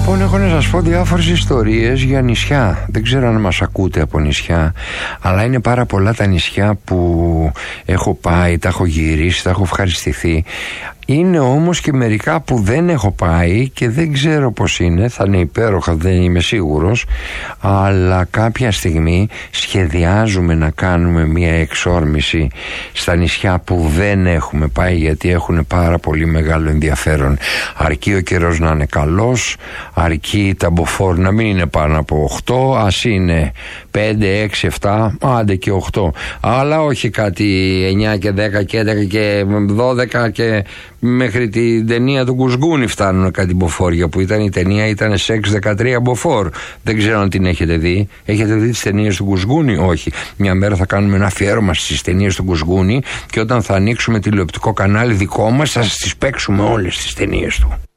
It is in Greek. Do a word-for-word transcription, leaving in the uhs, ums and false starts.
Λοιπόν, έχω να σας πω διάφορες ιστορίες για νησιά. Δεν ξέρω αν μας ακούτε από νησιά, αλλά είναι πάρα πολλά τα νησιά που έχω πάει, τα έχω γυρίσει, τα έχω ευχαριστηθεί. Είναι όμως και μερικά που δεν έχω πάει και δεν ξέρω πως είναι. Θα είναι υπέροχα, δεν είμαι σίγουρος, αλλά κάποια στιγμή σχεδιάζουμε να κάνουμε μια εξόρμηση στα νησιά που δεν έχουμε πάει, γιατί έχουν πάρα πολύ μεγάλο ενδιαφέρον. Αρκεί ο καιρός να είναι καλός, αρκεί τα μποφόρ να μην είναι πάνω από οκτώ, ας είναι πέντε, έξι, επτά, άντε και οκτώ, αλλά όχι κάτι εννιά και δέκα και έντεκα και δώδεκα και μέχρι την ταινία του Κουσγούνη φτάνουν κάτι μποφόρια, που ήταν η ταινία ήταν σε έξι δεκατρία μποφόρ. Δεν ξέρω αν την έχετε δει. Έχετε δει τις ταινίες του Κουσγούνη? Όχι. Μια μέρα θα κάνουμε ένα αφιέρωμα στις ταινίες του Κουσγούνη και όταν θα ανοίξουμε τηλεοπτικό κανάλι δικό μας θα σας τις παίξουμε όλες τις ταινίες του.